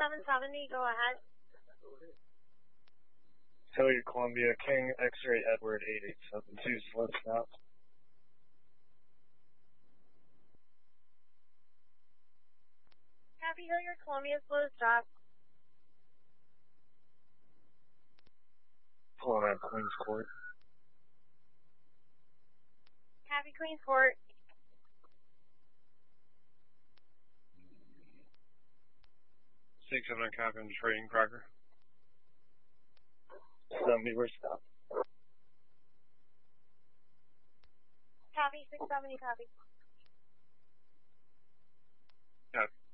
770, go ahead. Hilliard Columbia, King, X-ray Edward 8872, slow stop. Copy, Hilliard Columbia, slow stop. Pulling out Queens Court. Copy, Queens Court. 679 copy, I'm just rating Crocker. 70, where's stop? Copy, 670, copy. Copy.